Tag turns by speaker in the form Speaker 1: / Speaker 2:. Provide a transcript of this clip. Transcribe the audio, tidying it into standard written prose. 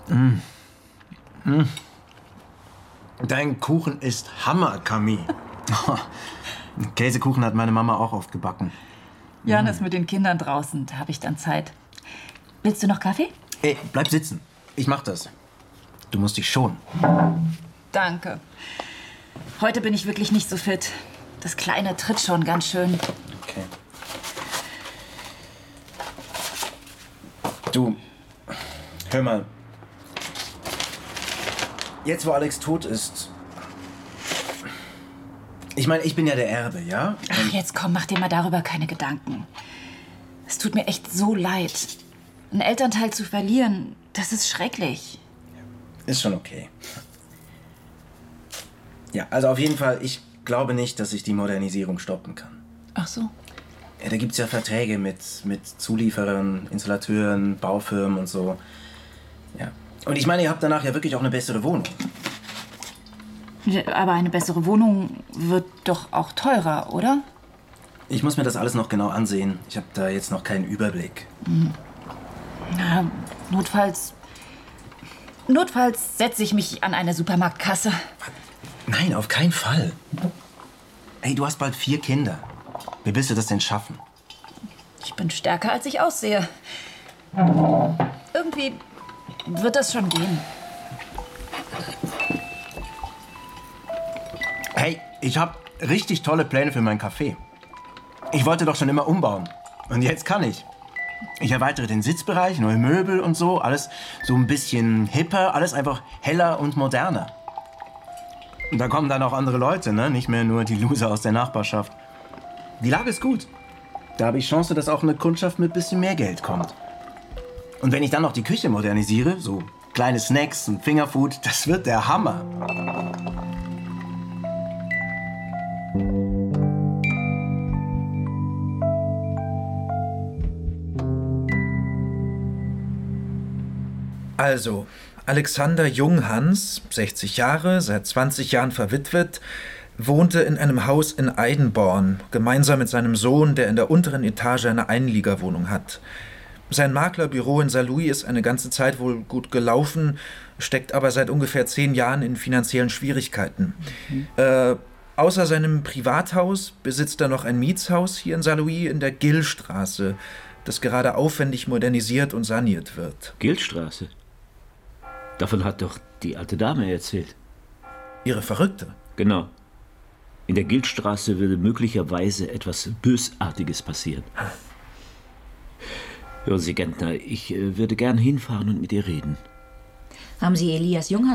Speaker 1: Dein Kuchen ist Hammer, Camille. Käsekuchen hat meine Mama auch oft gebacken.
Speaker 2: Jan ist mit den Kindern draußen, da habe ich dann Zeit. Willst du noch Kaffee?
Speaker 1: Ey, bleib sitzen. Ich mach das. Du musst dich schonen.
Speaker 2: Danke. Heute bin ich wirklich nicht so fit. Das Kleine tritt schon ganz schön.
Speaker 1: Okay. Du, hör mal. Jetzt, wo Alex tot ist... Ich meine, ich bin ja der Erbe, ja?
Speaker 2: Ach, jetzt komm, mach dir mal darüber keine Gedanken. Es tut mir echt so leid. Einen Elternteil zu verlieren, das ist schrecklich.
Speaker 1: Ist schon okay. Ja, also auf jeden Fall, ich glaube nicht, dass ich die Modernisierung stoppen kann.
Speaker 2: Ach so.
Speaker 1: Ja, da gibt's ja Verträge mit Zulieferern, Installateuren, Baufirmen und so. Ja. Und ich meine, ihr habt danach ja wirklich auch eine bessere Wohnung.
Speaker 2: Ja, aber eine bessere Wohnung wird doch auch teurer, oder?
Speaker 1: Ich muss mir das alles noch genau ansehen. Ich habe da jetzt noch keinen Überblick.
Speaker 2: Na, notfalls setze ich mich an eine Supermarktkasse.
Speaker 1: Nein, auf keinen Fall. Ey, du hast bald 4 Kinder. Wie willst du das denn schaffen?
Speaker 2: Ich bin stärker, als ich aussehe. Irgendwie wird das schon gehen.
Speaker 1: Hey, ich habe richtig tolle Pläne für mein Café. Ich wollte doch schon immer umbauen. Und jetzt kann ich. Ich erweitere den Sitzbereich, neue Möbel und so. Alles so ein bisschen hipper, alles einfach heller und moderner. Und da kommen dann auch andere Leute, ne? Nicht mehr nur die Loser aus der Nachbarschaft. Die Lage ist gut. Da habe ich Chance, dass auch eine Kundschaft mit bisschen mehr Geld kommt. Und wenn ich dann noch die Küche modernisiere, so kleine Snacks und Fingerfood, das wird der Hammer.
Speaker 3: Also, Alexander Junghans, 60 Jahre, seit 20 Jahren verwitwet, wohnte in einem Haus in Eidenborn, gemeinsam mit seinem Sohn, der in der unteren Etage eine Einliegerwohnung hat. Sein Maklerbüro in Saarlouis ist eine ganze Zeit wohl gut gelaufen, steckt aber seit ungefähr 10 Jahren in finanziellen Schwierigkeiten. Außer seinem Privathaus besitzt er noch ein Mietshaus hier in Saarlouis in der Gillstraße, das gerade aufwendig modernisiert und saniert wird.
Speaker 4: Gillstraße? Davon hat doch die alte Dame erzählt.
Speaker 3: Ihre Verrückte?
Speaker 4: Genau. In der Gillstraße würde möglicherweise etwas Bösartiges passieren. Hören Sie, Gentner, ich würde gern hinfahren und mit ihr reden.
Speaker 5: Haben Sie Elias Junghans